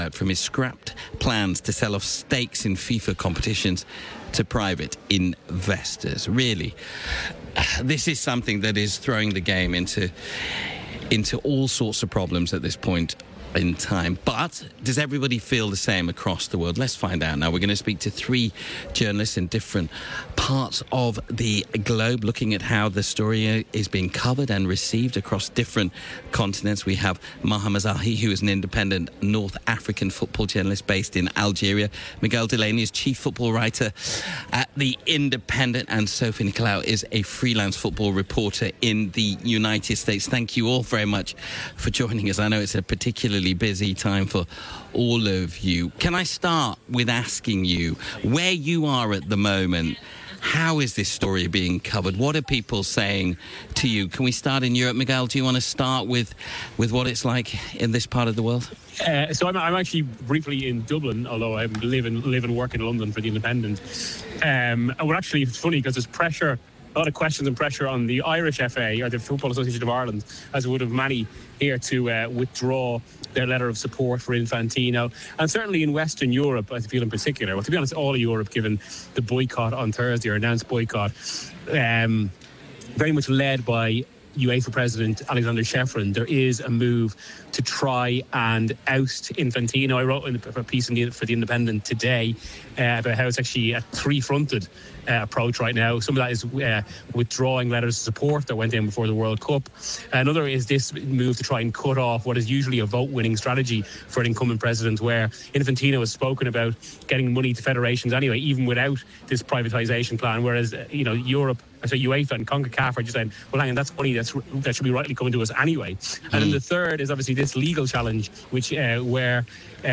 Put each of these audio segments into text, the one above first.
from his scrapped plans to sell off stakes in FIFA competitions to private investors. Really, this is something that is throwing the game into all sorts of problems at this point in time. But does everybody feel the same across the world? Let's find out now. We're going to speak to 3 journalists in different parts of the globe, looking at how the story is being covered and received across different continents. We have Maher Mezahi, who is an independent North African football journalist based in Algeria. Miguel Delaney is chief football writer at The Independent, and Sophie Nicolau is a freelance football reporter in the United States. Thank you all very much for joining us. I know it's a particularly busy time for all of you. Can I start with asking you where you are at the moment? How is this story being covered? What are people saying to you? Can we start in Europe? Miguel, do you want to start with what it's like in this part of the world? So I'm actually briefly in Dublin, although I live and work in London for The Independent. And we're actually, it's funny because there's pressure, a lot of questions and pressure on the Irish FA, or the Football Association of Ireland, as would have many here, to withdraw their letter of support for Infantino. And certainly in Western Europe, I feel in particular, well, to be honest, all of Europe, given the boycott on Thursday, or announced boycott, very much led by UEFA President Alexander Shevrin, there is a move to try and oust Infantino. I wrote in a piece for The Independent today about how it's actually a three-fronted approach right now. Some of that is withdrawing letters of support that went in before the World Cup. Another is this move to try and cut off what is usually a vote-winning strategy for an incumbent president, where Infantino has spoken about getting money to federations anyway, even without this privatisation plan, whereas UEFA and CONCACAF are just saying, well, hang on, that's money that should be rightly coming to us anyway. And then the third is obviously this legal challenge, which where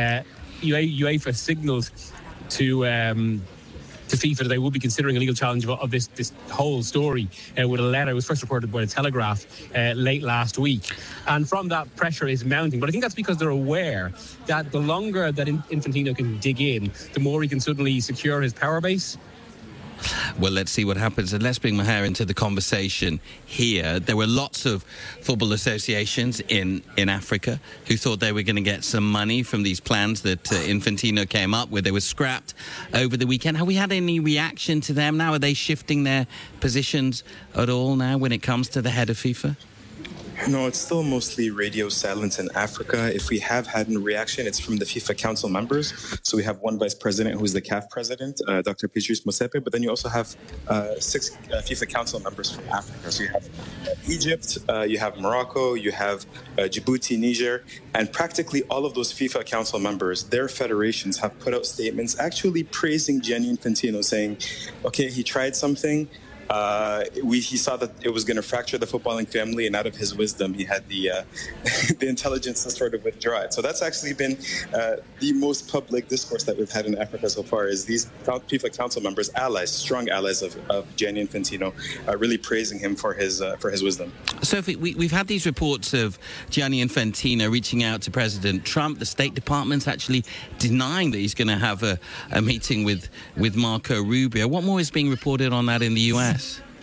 UEFA signalled to FIFA that they will be considering a legal challenge of this whole story with a letter. It was first reported by the Telegraph late last week. And from that, pressure is mounting. But I think that's because they're aware that the longer that Infantino can dig in, the more he can suddenly secure his power base. Well, let's see what happens. And let's bring Maher into the conversation here. There were lots of football associations in Africa who thought they were going to get some money from these plans that Infantino came up with. They were scrapped over the weekend. Have we had any reaction to them now? Are they shifting their positions at all now when it comes to the head of FIFA? No, it's still mostly radio silence in Africa. If we have had a reaction, it's from the FIFA Council members. So we have one vice president who's the CAF president, Dr. Patrice Motsepe, but then you also have 6 FIFA Council members from Africa. So you have Egypt, you have Morocco, you have Djibouti, Niger, and practically all of those FIFA Council members, their federations have put out statements actually praising Gianni Infantino, saying, okay, he tried something. He saw that it was going to fracture the footballing family, and out of his wisdom, he had the intelligence to sort of withdraw it. So that's actually been the most public discourse that we've had in Africa so far, is these FIFA Council members, allies, strong allies of Gianni Infantino, really praising him for his wisdom. Sophie, we've had these reports of Gianni Infantino reaching out to President Trump. The State Department's actually denying that he's going to have a meeting with Marco Rubio. What more is being reported on that in the US?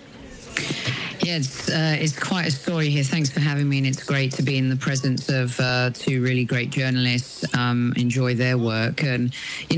Yeah, it's quite a story here. Thanks for having me, and it's great to be in the presence of 2 really great journalists. Enjoy their work. And,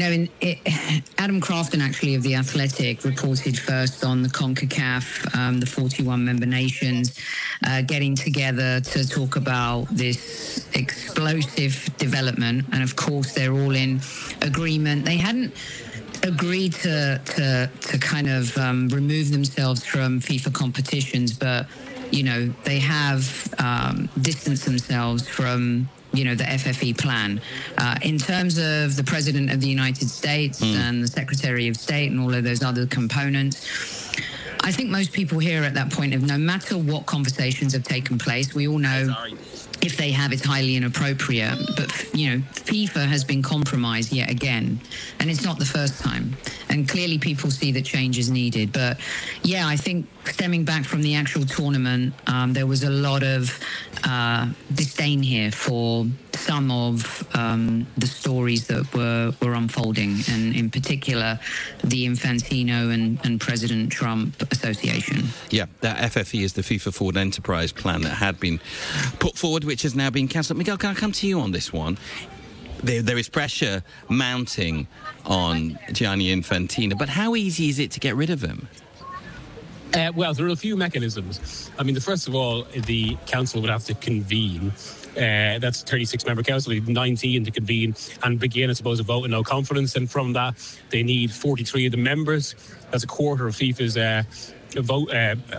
Adam Crafton, actually, of The Athletic, reported first on the CONCACAF, the 41 member nations, getting together to talk about this explosive development. And, of course, they're all in agreement. They hadn't agreed to kind of remove themselves from FIFA competitions, but they have distanced themselves from the FFE plan. In terms of the President of the United States and the Secretary of State and all of those other components, I think most people here at that point have, no matter what conversations have taken place, we all know if they have, it's highly inappropriate. But, FIFA has been compromised yet again. And it's not the first time. And clearly people see that change is needed. But, yeah, I think stemming back from the actual tournament, there was a lot of disdain here for some of the stories that were unfolding, and in particular, the Infantino and President Trump association. Yeah, that FFE is the FIFA Forward Enterprise Plan that had been put forward, which has now been cancelled. Miguel, can I come to you on this one? there is pressure mounting on Gianni Infantino, but how easy is it to get rid of him? Well, there are a few mechanisms. I mean, first of all, the council would have to convene. That's a 36-member council, 19 to convene and begin, I suppose, a vote of no confidence. And from that, they need 43 of the members. That's a quarter of FIFA's vote.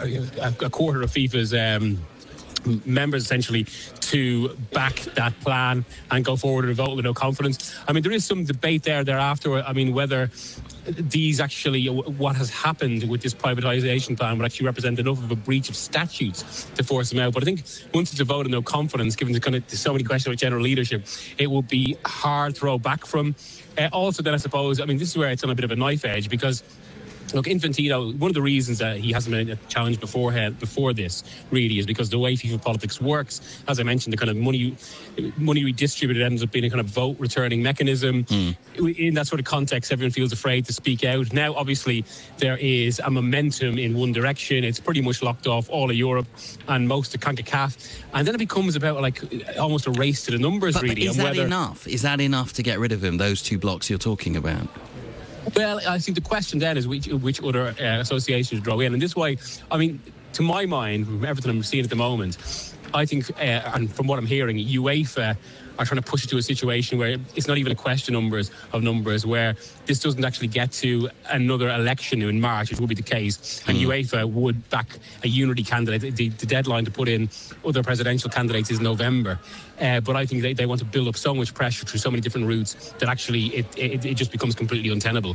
A quarter of FIFA's members, essentially, to back that plan and go forward with a vote with no confidence. I mean, there is some debate thereafter. I mean, whether these actually, what has happened with this privatisation plan would actually represent enough of a breach of statutes to force them out. But I think once it's a vote of no confidence, given there's so many questions about general leadership, it will be hard to throw back from. Also, then I suppose, I mean, this is where it's on a bit of a knife edge, because look, Infantino, one of the reasons that he hasn't been challenged before this really is because the way FIFA politics works, as I mentioned, the kind of money redistributed ends up being a kind of vote returning mechanism. In that sort of context, everyone feels afraid to speak out. Now, obviously, there is a momentum in one direction. It's pretty much locked off all of Europe and most of CONCACAF. And then it becomes about like almost a race to the numbers, but really. Is that enough? Is that enough to get rid of him, those two blocks you're talking about? Well, I think the question then is which other associations draw in. And this way, I mean, to my mind, from everything I'm seeing at the moment, I think, and from what I'm hearing, UEFA are trying to push it to a situation where it's not even a question of numbers, where this doesn't actually get to another election in March, which would be the case, and UEFA would back a unity candidate. The deadline to put in other presidential candidates is November. But I think they want to build up so much pressure through so many different routes that actually it just becomes completely untenable.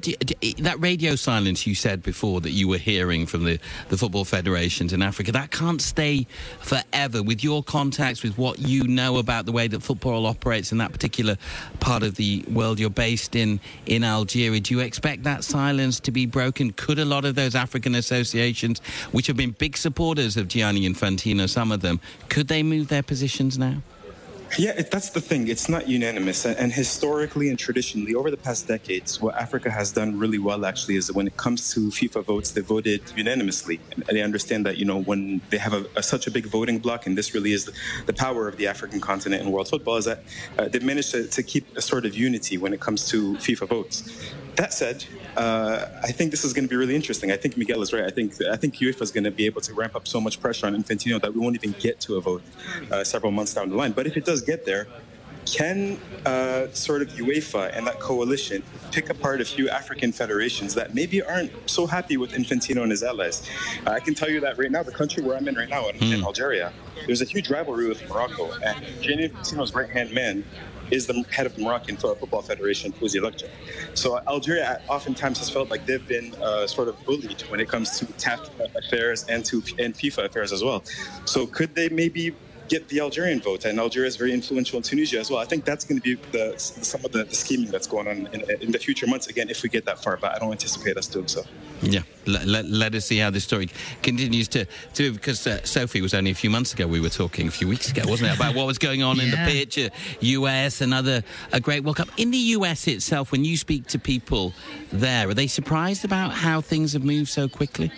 That radio silence you said before that you were hearing from the football federations in Africa, that can't stay forever. With your contacts, with what you know about the way that football operates in that particular part of the world, you're based in Algeria, do you expect that silence to be broken? Could a lot of those African associations, which have been big supporters of Gianni Infantino, some of them, could they move their positions now? Yeah, that's the thing. It's not unanimous. And historically and traditionally, over the past decades, what Africa has done really well, actually, is that when it comes to FIFA votes, they voted unanimously. And they understand that, when they have such a big voting bloc, and this really is the power of the African continent in world football, is that they've managed to keep a sort of unity when it comes to FIFA votes. That said, I think this is going to be really interesting. I think Miguel is right. I think UEFA is going to be able to ramp up so much pressure on Infantino that we won't even get to a vote several months down the line. But if it does get there, can sort of UEFA and that coalition pick apart a few African federations that maybe aren't so happy with Infantino and his allies? I can tell you that right now, the country where I'm in right now, in Algeria, there's a huge rivalry with Morocco. And Gianni Infantino's right-hand man is the head of the Moroccan Football Federation, Fouzi Lakhdja. So Algeria oftentimes has felt like they've been sort of bullied when it comes to TAF affairs and FIFA affairs as well. So could they maybe get the Algerian vote? And Algeria is very influential in Tunisia as well. I think that's going to be some of the scheming that's going on in the future months, again, if we get that far, but I don't anticipate us doing so. Yeah, let us see how this story continues to because Sophie, was only a few weeks ago, wasn't it, about what was going on in the pitch, US, another a great World Cup. In the US itself, when you speak to people there, are they surprised about how things have moved so quickly?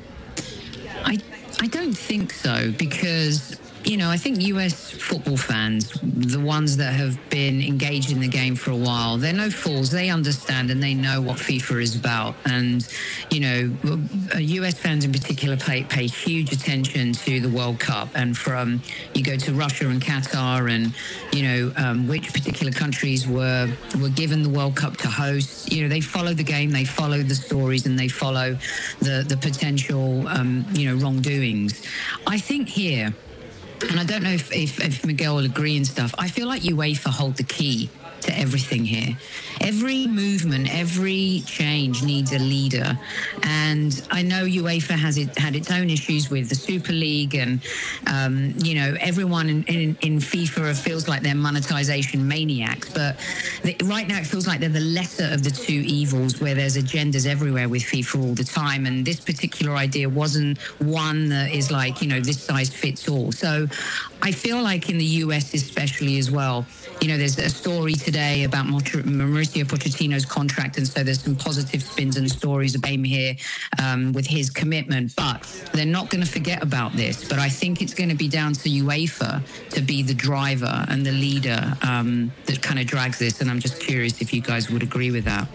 I don't think so, because I think US football fans, the ones that have been engaged in the game for a while, they're no fools. They understand and they know what FIFA is about. And, US fans in particular pay huge attention to the World Cup. And from you go to Russia and Qatar and, which particular countries were given the World Cup to host, they follow the game, they follow the stories, and they follow the potential, wrongdoings. I think here, and I don't know if Miguel will agree and stuff, I feel like UEFA hold the key to everything here. Every movement, every change needs a leader. And I know UEFA had its own issues with the Super League, and, everyone in FIFA feels like they're monetization maniacs. But right now it feels like they're the lesser of the two evils, where there's agendas everywhere with FIFA all the time. And this particular idea wasn't one that is like, this size fits all. So I feel like in the US especially as well, there's a story today about Mauricio Mauricio Pochettino's contract, and so there's some positive spins and stories of him here with his commitment. But they're not going to forget about this. But I think it's going to be down to UEFA to be the driver and the leader that kind of drags this. And I'm just curious if you guys would agree with that.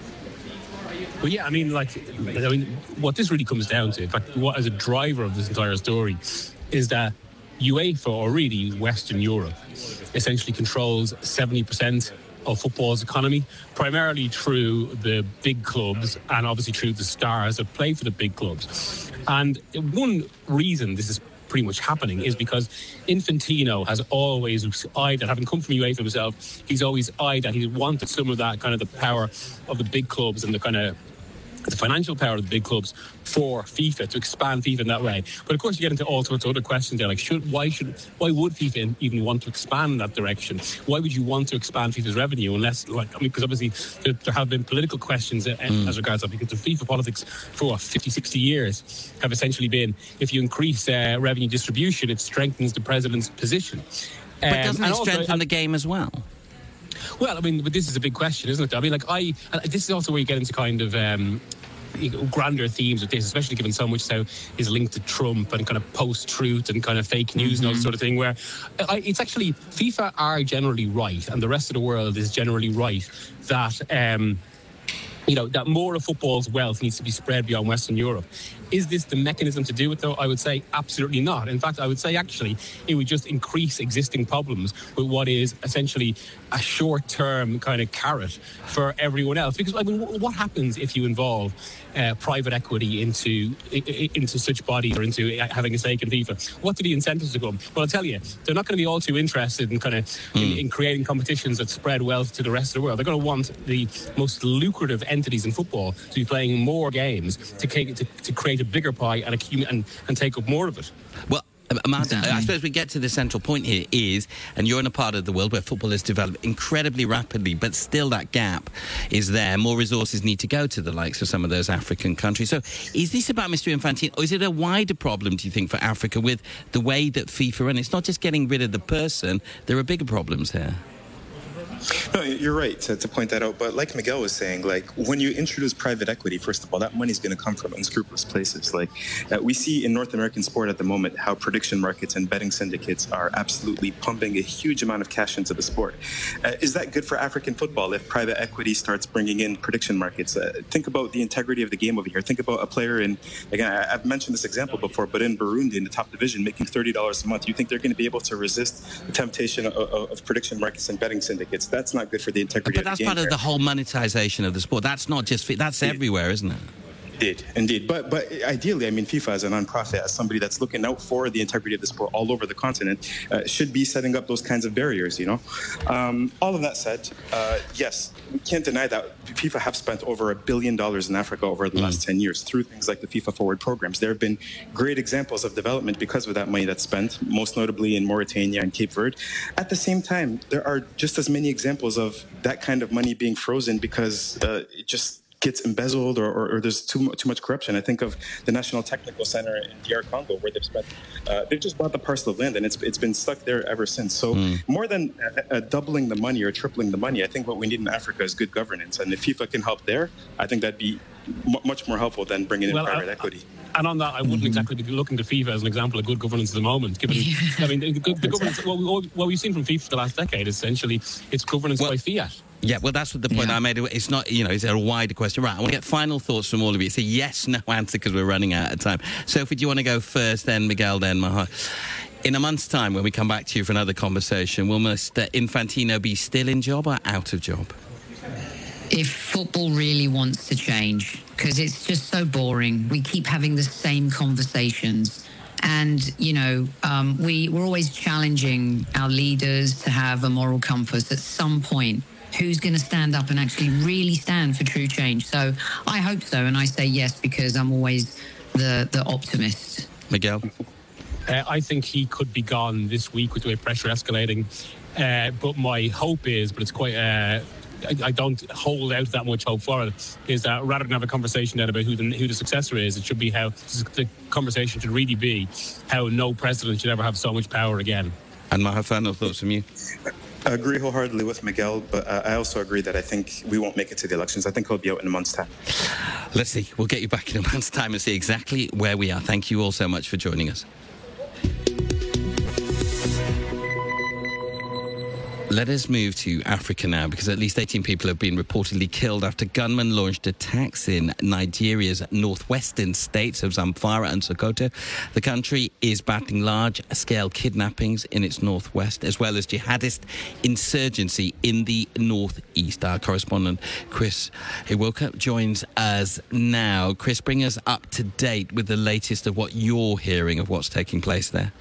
Well, yeah, I mean, what this really comes down to, in fact, what as a driver of this entire story, is that UEFA, or really Western Europe, essentially controls 70% of football's economy, primarily through the big clubs and obviously through the stars that play for the big clubs. And one reason this is pretty much happening is because Infantino has always eyed that, having come from UEFA himself, he's always eyed that. He's wanted some of that kind of the power of the big clubs and the kind of the financial power of the big clubs for FIFA, to expand FIFA in that way. But of course you get into all sorts of other questions there, like why would FIFA even want to expand in that direction? Why would you want to expand FIFA's revenue unless, because obviously there have been political questions as regards that, because the FIFA politics for 50, 60 years have essentially been, if you increase revenue distribution, it strengthens the president's position. But doesn't it strengthen the game as well? Well, I mean, but this is a big question, isn't it? I mean, this is also where you get into kind of grander themes of this, especially given so much so is linked to Trump and kind of post-truth and kind of fake news and all that sort of thing, where it's actually, FIFA are generally right, and the rest of the world is generally right, that that more of football's wealth needs to be spread beyond Western Europe. Is this the mechanism to do it, though? I would say absolutely not. In fact, I would say actually it would just increase existing problems with what is essentially a short-term kind of carrot for everyone else. Because, I mean, what happens if you involve private equity into such bodies, or into having a stake in FIFA? What are the incentives to come? Well, I'll tell you, they're not going to be all too interested in kind of in creating competitions that spread wealth to the rest of the world. They're going to want the most lucrative entities in football to be playing more games to create a bigger pie and take up more of it. Well, Martin, I suppose we get to the central point here is, and you're in a part of the world where football has developed incredibly rapidly, but still that gap is there. More resources need to go to the likes of some of those African countries. So is this about Mr. Infantino, or is it a wider problem, do you think, for Africa with the way that FIFA, and it's not just getting rid of the person, there are bigger problems here? No, you're right to point that out. But like Miguel was saying, when you introduce private equity, first of all, that money is going to come from unscrupulous places. We see in North American sport at the moment how prediction markets and betting syndicates are absolutely pumping a huge amount of cash into the sport. Is that good for African football if private equity starts bringing in prediction markets? Think about the integrity of the game over here. Think about a player in, again, I've mentioned this example before, but in Burundi, in the top division, making $30 a month. You think they're going to be able to resist the temptation of prediction markets and betting syndicates? That's not good for the integrity of the game. But that's part of the whole monetization of the sport. That's not just that's everywhere, isn't it? Indeed. But ideally, I mean, FIFA as a non-profit, as somebody that's looking out for the integrity of the sport all over the continent, should be setting up those kinds of barriers, All of that said, yes, we can't deny that FIFA have spent over $1 billion in Africa over the last 10 years through things like the FIFA Forward programs. There have been great examples of development because of that money that's spent, most notably in Mauritania and Cape Verde. At the same time, there are just as many examples of that kind of money being frozen because it just gets embezzled or there's too much corruption. I think of the National Technical Center in DR Congo, where they've just bought the parcel of land and it's been stuck there ever since. So more than doubling the money or tripling the money, I think what we need in Africa is good governance. And if FIFA can help there, I think that'd be much more helpful than bringing in private equity. And on that, I wouldn't exactly be looking to FIFA as an example of good governance at the moment. Given, I mean, the governance, what we've seen from FIFA for the last decade, essentially, it's governance by fiat. Yeah, well, that's what the point I made. It's not, it's a wider question. Right, I want to get final thoughts from all of you. It's a yes-no answer because we're running out of time. Sophie, do you want to go first, then Miguel, then Maha? In a month's time, when we come back to you for another conversation, will Mr. Infantino be still in job or out of job? If football really wants to change, because it's just so boring. We keep having the same conversations. And, we're always challenging our leaders to have a moral compass at some point. Who's going to stand up and actually really stand for true change? So I hope so. And I say yes because I'm always the optimist. Miguel? I think he could be gone this week with the way pressure escalating. But my hope is, but it's quite... I don't hold out that much hope for it, is that rather than have a conversation then about who the successor is, it should be how the conversation should really be how no president should ever have so much power again. And Maha, final thoughts from you? I agree wholeheartedly with Miguel, but I also agree that I think we won't make it to the elections. I think he'll be out in a month's time. Let's see. We'll get you back in a month's time and see exactly where we are. Thank you all so much for joining us. Let us move to Africa now, because at least 18 people have been reportedly killed after gunmen launched attacks in Nigeria's northwestern states of Zamfara and Sokoto. The country is battling large-scale kidnappings in its northwest, as well as jihadist insurgency in the northeast. Our correspondent, Chris Iwoka, joins us now. Chris, bring us up to date with the latest of what you're hearing of what's taking place there.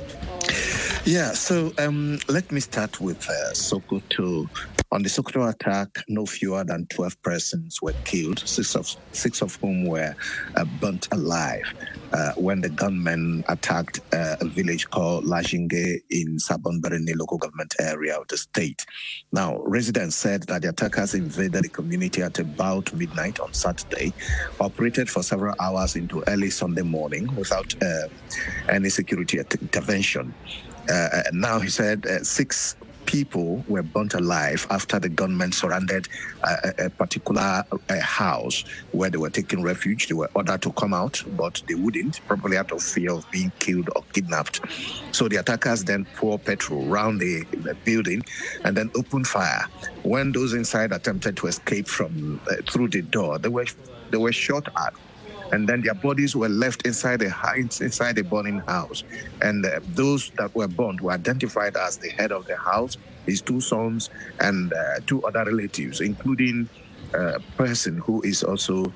Yeah, so let me start with Sokoto. On the Sokoto attack, no fewer than 12 persons were killed, six of whom were burnt alive when the gunmen attacked a village called Lajinge in Sabon Birni local government area of the state. Now, residents said that the attackers invaded the community at about midnight on Saturday, operated for several hours into early Sunday morning without any security intervention. Now, he said 6 people were burnt alive after the gunmen surrounded a particular house where they were taking refuge. They were ordered to come out, but they wouldn't, probably out of fear of being killed or kidnapped. So the attackers then poured petrol around the building and then opened fire. When those inside attempted to escape from through the door, they were shot at. And then their bodies were left inside the burning house. And those that were burnt were identified as the head of the house, his 2 sons, and 2 other relatives, including a person who is also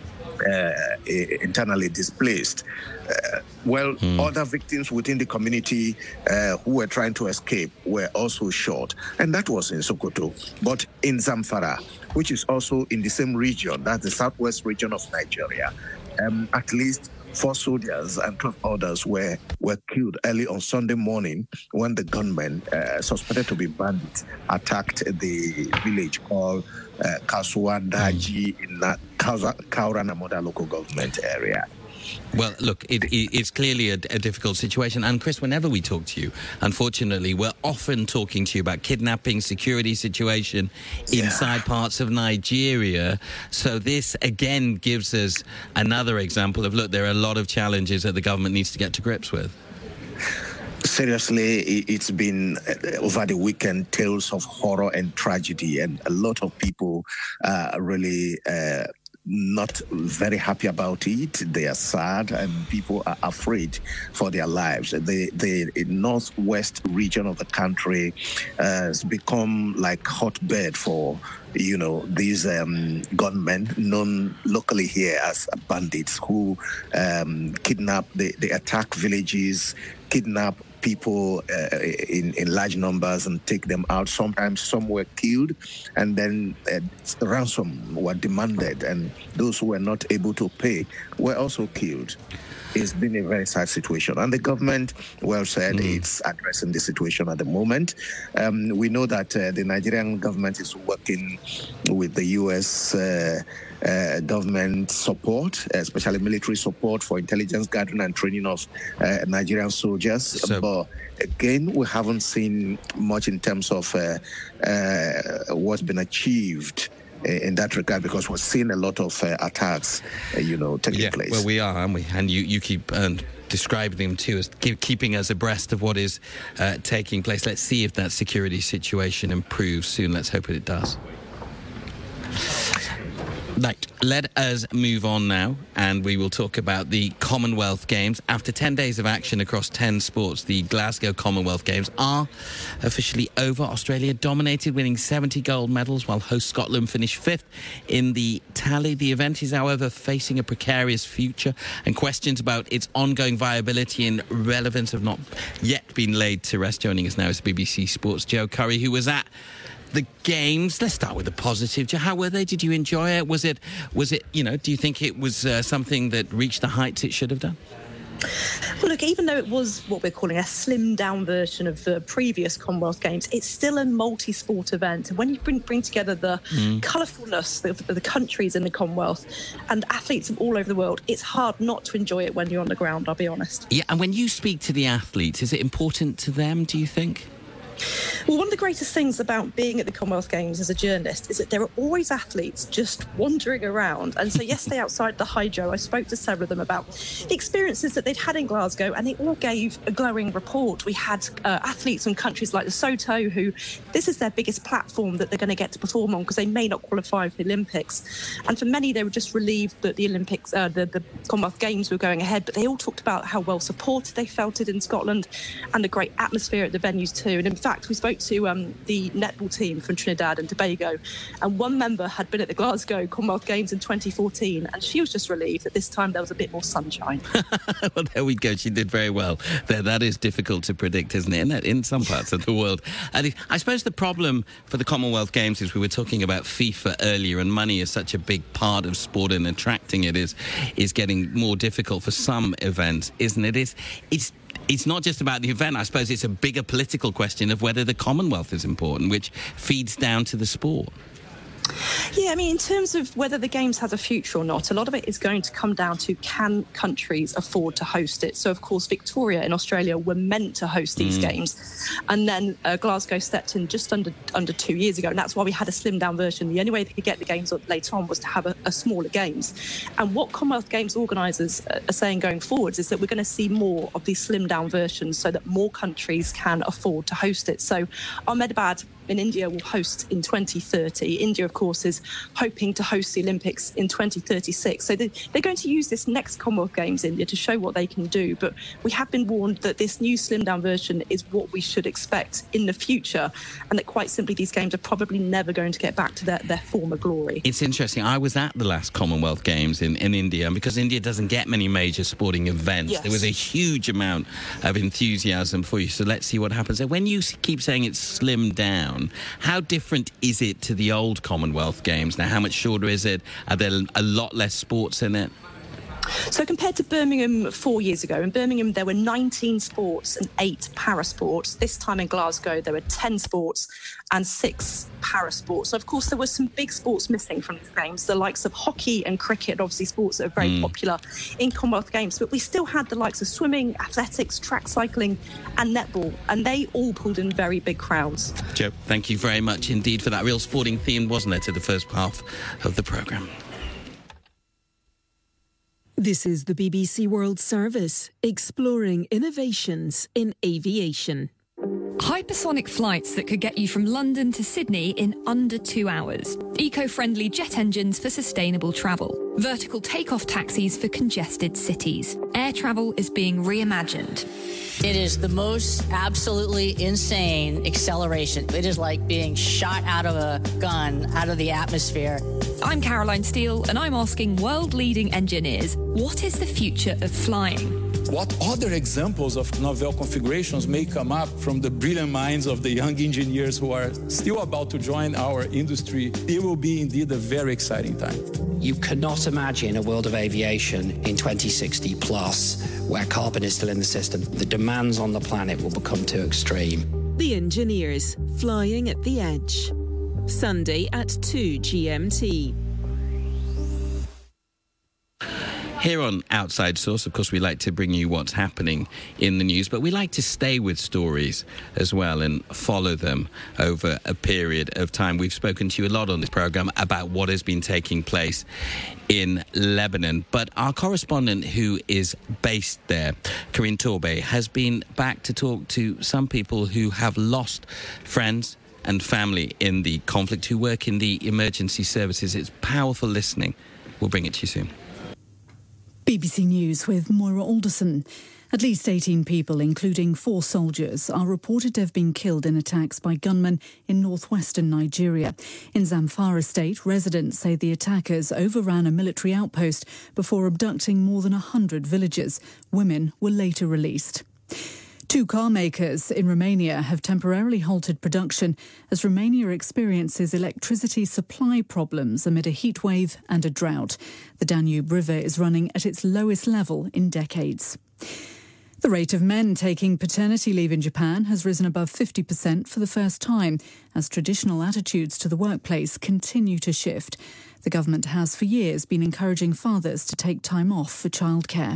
internally displaced. Other victims within the community who were trying to escape were also shot. And that was in Sokoto. But in Zamfara, which is also in the same region, that's the southwest region of Nigeria, at least 4 soldiers and 12 others were killed early on Sunday morning when the gunmen, suspected to be bandits, attacked the village called Kasuadaji in Kauranamoda local government area. Well, look, it's clearly a difficult situation. And Chris, whenever we talk to you, unfortunately, we're often talking to you about kidnapping, security situation inside parts of Nigeria. So this, again, gives us another example of, look, there are a lot of challenges that the government needs to get to grips with. Seriously, it's been over the weekend tales of horror and tragedy, and a lot of people really not very happy about it. They are sad, and people are afraid for their lives. The northwest region of the country has become like hotbed for these gunmen known locally here as bandits who kidnap, they attack villages, kidnap people in large numbers and take them out. Sometimes some were killed, and then ransom were demanded, and those who were not able to pay were also killed. It's been a very sad situation, and the government, said, it's addressing the situation at the moment. We know that the Nigerian government is working with the U.S. Government support, especially military support for intelligence gathering and training of Nigerian soldiers. But again, we haven't seen much in terms of what's been achieved in that regard, because we're seeing a lot of attacks, taking place. Well, we are, aren't we? And you keep describing them to us, keeping us abreast of what is taking place. Let's see if that security situation improves soon. Let's hope that it does. Right, let us move on now, and we will talk about the Commonwealth Games. After 10 days of action across 10 sports, the Glasgow Commonwealth Games are officially over. Australia dominated, winning 70 gold medals, while host Scotland finished 5th in the tally. The event is, however, facing a precarious future, and questions about its ongoing viability and relevance have not yet been laid to rest. Joining us now is BBC Sports' Joe Curry, who was at the games. Let's start with the positive. How were they? Did you enjoy it? Was it? Do you think it was something that reached the heights it should have done? Well, look, even though it was what we're calling a slimmed-down version of the previous Commonwealth Games, it's still a multi-sport event. And when you bring together the colourfulness of the countries in the Commonwealth and athletes from all over the world, it's hard not to enjoy it when you're on the ground, I'll be honest. Yeah, and when you speak to the athletes, is it important to them, do you think? Well, one of the greatest things about being at the Commonwealth Games as a journalist is that there are always athletes just wandering around. And so yesterday outside the Hydro, I spoke to several of them about the experiences that they'd had in Glasgow, and they all gave a glowing report. We had athletes from countries like Lesotho who this is their biggest platform that they're going to get to perform on because they may not qualify for the Olympics. And for many, they were just relieved that the Olympics, the Commonwealth Games were going ahead, but they all talked about how well supported they felt it in Scotland and the great atmosphere at the venues too. And in fact, we spoke to the netball team from Trinidad and Tobago, and one member had been at the Glasgow Commonwealth Games in 2014, and she was just relieved that this time there was a bit more sunshine. Well, there we go. She did very well there. That is difficult to predict, isn't it, in some parts of the world. And I suppose the problem for the Commonwealth Games is we were talking about FIFA earlier, and money is such a big part of sport, and attracting it is getting more difficult for some events, isn't it? It's not just about the event. I suppose it's a bigger political question of whether the Commonwealth is important, which feeds down to the sport. Yeah, I mean, in terms of whether the Games has a future or not, a lot of it is going to come down to can countries afford to host it. So, of course, Victoria in Australia were meant to host these Games. And then Glasgow stepped in just under 2 years ago. And that's why we had a slimmed down version. The only way they could get the Games later on was to have a smaller Games. And what Commonwealth Games organisers are saying going forwards is that we're going to see more of these slimmed down versions so that more countries can afford to host it. So Ahmedabad in India will host in 2030. India, of course, is hoping to host the Olympics in 2036. So they're going to use this next Commonwealth Games, India, to show what they can do. But we have been warned that this new slimmed-down version is what we should expect in the future, and that quite simply these Games are probably never going to get back to their former glory. It's interesting. I was at the last Commonwealth Games in India, and because India doesn't get many major sporting events, yes, there was a huge amount of enthusiasm for you. So let's see what happens. And when you keep saying it's slimmed down, how different is it to the old Commonwealth Games? Now, how much shorter is it? Are there a lot less sports in it? So compared to Birmingham 4 years ago, in Birmingham there were 19 sports and 8 parasports. This time in Glasgow there were 10 sports and 6 parasports. So of course there were some big sports missing from the Games, the likes of hockey and cricket, obviously sports that are very popular in Commonwealth Games. But we still had the likes of swimming, athletics, track cycling and netball, and they all pulled in very big crowds. Jo, thank you very much indeed for that. Real sporting theme, wasn't it, to the first half of the programme. This is the BBC World Service, exploring innovations in aviation. Hypersonic flights that could get you from London to Sydney in under 2 hours. Eco-friendly jet engines for sustainable travel. Vertical takeoff taxis for congested cities. Air travel is being reimagined. It is the most absolutely insane acceleration. It is like being shot out of a gun, out of the atmosphere. I'm Caroline Steele, and I'm asking world-leading engineers, what is the future of flying? What other examples of novel configurations may come up from the brilliant minds of the young engineers who are still about to join our industry? It will be indeed a very exciting time. You cannot imagine a world of aviation in 2060 plus where carbon is still in the system. The demands on the planet will become too extreme. The Engineers, flying at the edge. Sunday at 2 GMT. Here on Outside Source, of course, we like to bring you what's happening in the news, but we like to stay with stories as well and follow them over a period of time. We've spoken to you a lot on this programme about what has been taking place in Lebanon, but our correspondent who is based there, Corinne Torbay, has been back to talk to some people who have lost friends and family in the conflict, who work in the emergency services. It's powerful listening. We'll bring it to you soon. BBC News with Moira Alderson. At least 18 people, including 4 soldiers, are reported to have been killed in attacks by gunmen in northwestern Nigeria. In Zamfara state, residents say the attackers overran a military outpost before abducting more than 100 villagers. Women were later released. 2 car makers in Romania have temporarily halted production as Romania experiences electricity supply problems amid a heatwave and a drought. The Danube River is running at its lowest level in decades. The rate of men taking paternity leave in Japan has risen above 50% for the first time as traditional attitudes to the workplace continue to shift. The government has for years been encouraging fathers to take time off for childcare.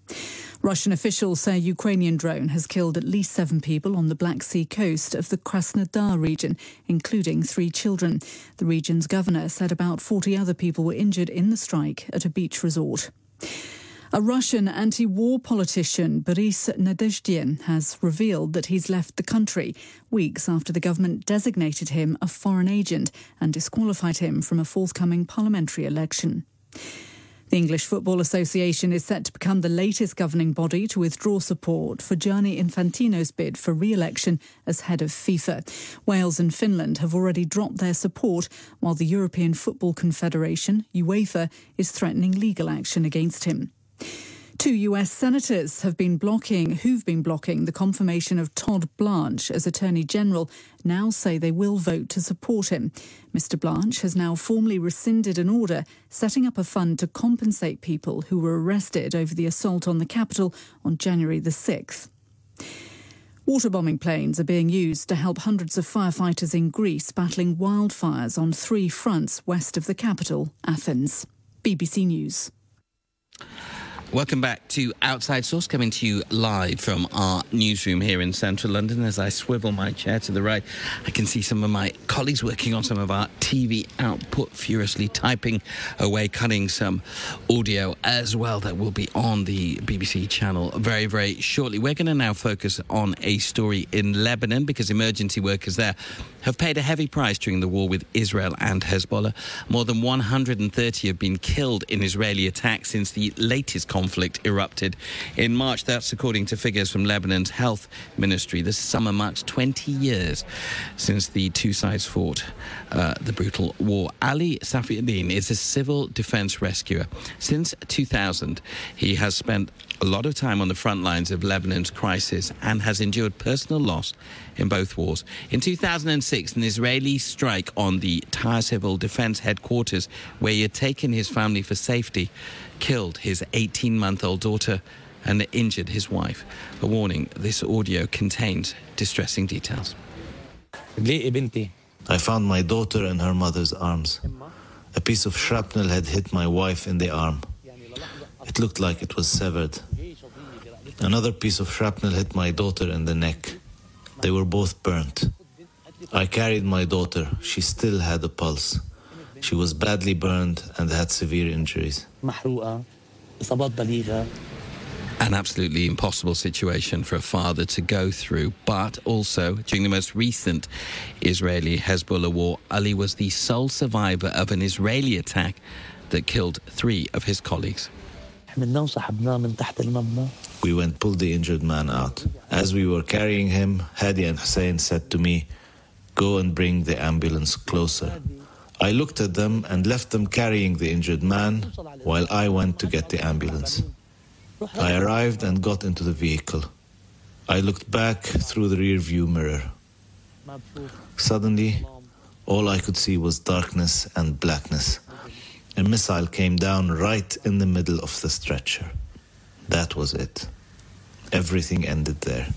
Russian officials say a Ukrainian drone has killed at least 7 people on the Black Sea coast of the Krasnodar region, including 3 children. The region's governor said about 40 other people were injured in the strike at a beach resort. A Russian anti-war politician, Boris Nadezhdin, has revealed that he's left the country weeks after the government designated him a foreign agent and disqualified him from a forthcoming parliamentary election. The English Football Association is set to become the latest governing body to withdraw support for Gianni Infantino's bid for re-election as head of FIFA. Wales and Finland have already dropped their support, while the European Football Confederation, UEFA, is threatening legal action against him. 2 US senators who've been blocking the confirmation of Todd Blanche as Attorney General now say they will vote to support him. Mr. Blanche has now formally rescinded an order setting up a fund to compensate people who were arrested over the assault on the Capitol on January the 6th. Waterbombing planes are being used to help hundreds of firefighters in Greece battling wildfires on 3 fronts west of the capital, Athens. BBC News. Welcome back to Outside Source, coming to you live from our newsroom here in central London. As I swivel my chair to the right, I can see some of my colleagues working on some of our TV output, furiously typing away, cutting some audio as well that will be on the BBC channel very, very shortly. We're going to now focus on a story in Lebanon because emergency workers there have paid a heavy price during the war with Israel and Hezbollah. More than 130 have been killed in Israeli attacks since the latest conflict erupted in March. That's according to figures from Lebanon's health ministry. This summer marks 20 years since the two sides fought the brutal war. Ali Safiuddin is a civil defense rescuer. Since 2000, he has spent a lot of time on the front lines of Lebanon's crisis and has endured personal loss in both wars. In 2006, an Israeli strike on the Tyre Civil Defense headquarters, where he had taken his family for safety, killed his 18-month-old daughter and injured his wife. A warning, this audio contains distressing details. I found my daughter in her mother's arms. A piece of shrapnel had hit my wife in the arm. It looked like it was severed. Another piece of shrapnel hit my daughter in the neck. They were both burnt. I carried my daughter. She still had a pulse. She was badly burned and had severe injuries. An absolutely impossible situation for a father to go through. But also, during the most recent Israeli-Hezbollah war, Ali was the sole survivor of an Israeli attack that killed 3 of his colleagues. We went pulled the injured man out. As we were carrying him, Hadi and Hussein said to me, "Go and bring the ambulance closer." I looked at them and left them carrying the injured man while I went to get the ambulance. I arrived and got into the vehicle. I looked back through the rear-view mirror. Suddenly, all I could see was darkness and blackness. A missile came down right in the middle of the stretcher. That was it. Everything ended there.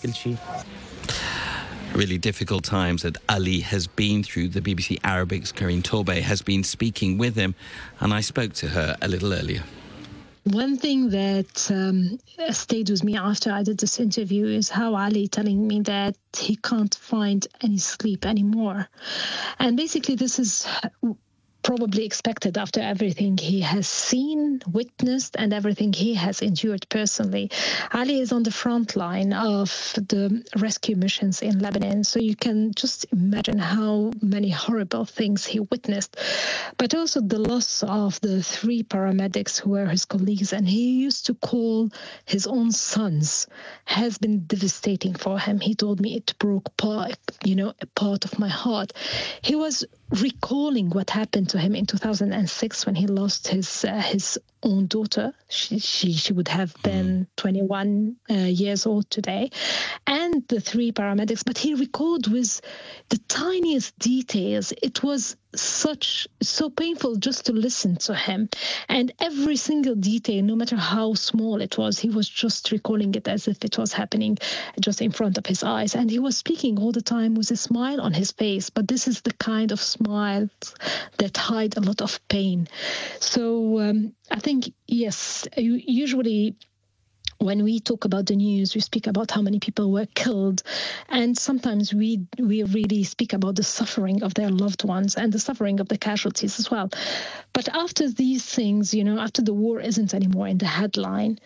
Really difficult times that Ali has been through. The BBC Arabic's Karine Torbey has been speaking with him, and I spoke to her a little earlier. One thing that stayed with me after I did this interview is how Ali telling me that he can't find any sleep anymore. And basically this is probably expected after everything he has seen, witnessed, and everything he has endured personally. Ali is on the front line of the rescue missions in Lebanon, so you can just imagine how many horrible things he witnessed. But also the loss of the 3 paramedics who were his colleagues, and he used to call his own sons, has been devastating for him. He told me it broke a part of my heart. He was recalling what happened to him in 2006 when he lost his own daughter. She would have been 21 years old today, and the 3 paramedics. But he recalled with the tiniest details. It was so painful just to listen to him, and every single detail, no matter how small it was, he was just recalling it as if it was happening just in front of his eyes. And he was speaking all the time with a smile on his face, but this is the kind of smile that hide a lot of pain. So I think, yes, usually when we talk about the news, we speak about how many people were killed. And sometimes we really speak about the suffering of their loved ones and the suffering of the casualties as well. But after these things, after the war isn't anymore in the headline,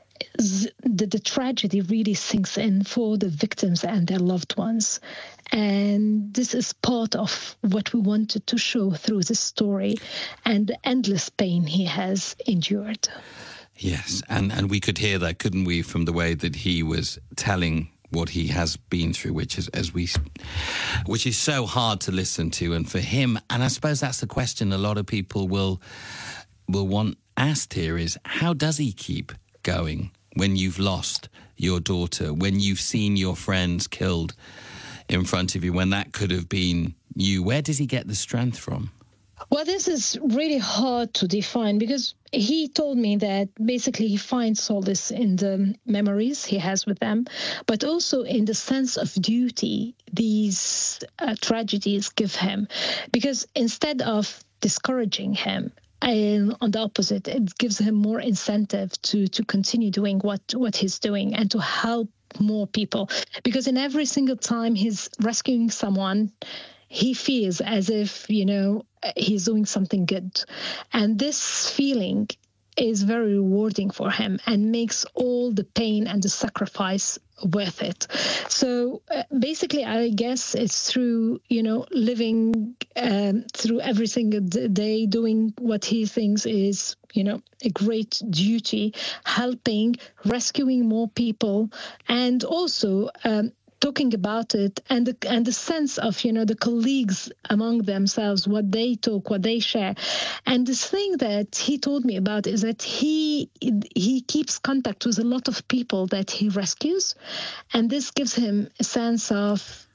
the tragedy really sinks in for the victims and their loved ones. And this is part of what we wanted to show through this story and the endless pain he has endured. Yes, and we could hear that, couldn't we, from the way that he was telling what he has been through, which is so hard to listen to. And for him, and I suppose that's the question a lot of people will want asked here, is how does he keep going when you've lost your daughter, when you've seen your friends killed in front of you, when that could have been you? Where does he get the strength from? Well, this is really hard to define, because he told me that basically he finds solace in the memories he has with them, but also in the sense of duty these tragedies give him. Because instead of discouraging him, and on the opposite, it gives him more incentive to continue doing what he's doing and to help more people. Because in every single time he's rescuing someone, he feels as if, he's doing something good. And this feeling is very rewarding for him and makes all the pain and the sacrifice worth it. So basically, I guess it's through, living through every single day, doing what he thinks is, a great duty, helping, rescuing more people, and also talking about it, and the sense of the colleagues among themselves, what they talk, what they share. And this thing that he told me about is that he keeps contact with a lot of people that he rescues, and this gives him a sense of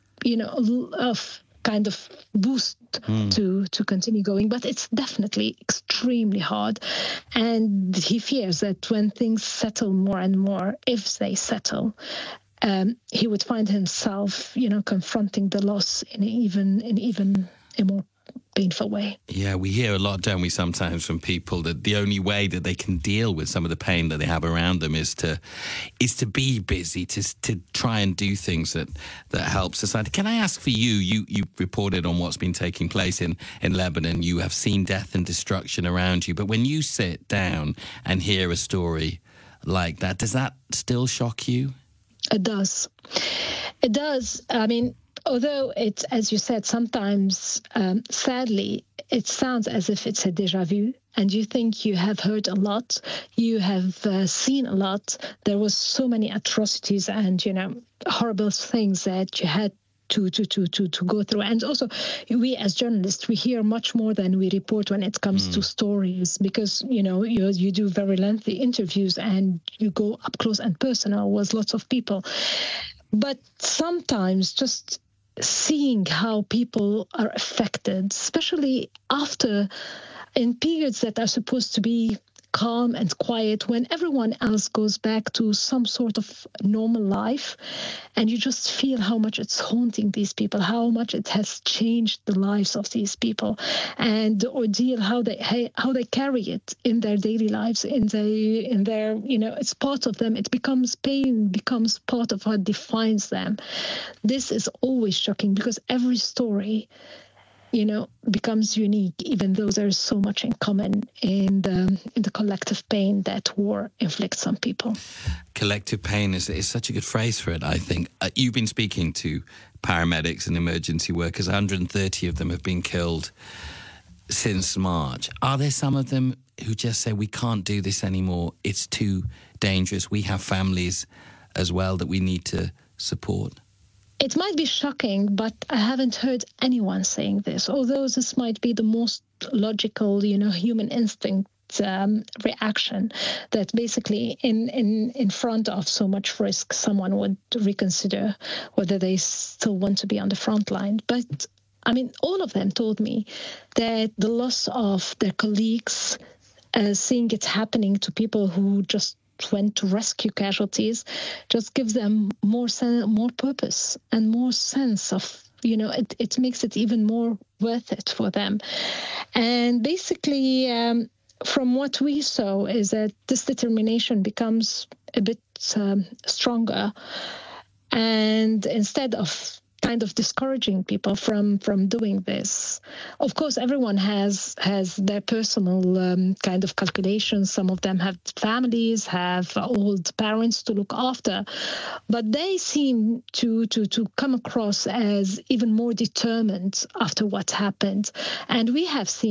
of kind of boost to continue going. But it's definitely extremely hard, and he fears that when things settle more and more, if they settle, he would find himself, confronting the loss in even a more painful way. Yeah, we hear a lot, don't we, sometimes from people that the only way that they can deal with some of the pain that they have around them is to be busy, to try and do things that help society. Can I ask for you? You reported on what's been taking place in Lebanon. You have seen death and destruction around you, but when you sit down and hear a story like that, does that still shock you? It does. It does. I mean, although it's, as you said, sometimes, sadly, it sounds as if it's a déjà vu, and you think you have heard a lot, you have seen a lot. There was so many atrocities and, horrible things that you had to go through. And also, we as journalists, we hear much more than we report when it comes to stories, because, you do very lengthy interviews and you go up close and personal with lots of people. But sometimes just seeing how people are affected, especially in periods that are supposed to be calm and quiet, when everyone else goes back to some sort of normal life, and you just feel how much it's haunting these people, how much it has changed the lives of these people, and the ordeal, how they carry it in their daily lives, in their it's part of them. It becomes pain, becomes part of what defines them. This is always shocking, because every story becomes unique, even though there's so much in common in the collective pain that war inflicts on people. Collective pain is such a good phrase for it, I think. You've been speaking to paramedics and emergency workers. 130 of them have been killed since March. Are there some of them who just say, we can't do this anymore, it's too dangerous, we have families as well that we need to support? It might be shocking, but I haven't heard anyone saying this, although this might be the most logical, human instinct reaction, that basically in front of so much risk, someone would reconsider whether they still want to be on the front line. But, I mean, all of them told me that the loss of their colleagues, seeing it happening to people who just went to rescue casualties, just gives them more purpose and more sense of, it makes it even more worth it for them. And basically, from what we saw, is that this determination becomes a bit stronger. And instead of kind of discouraging people from doing this. Of course, everyone has their personal kind of calculations. Some of them have families, have old parents to look after, but they seem to come across as even more determined after what happened. And we have seen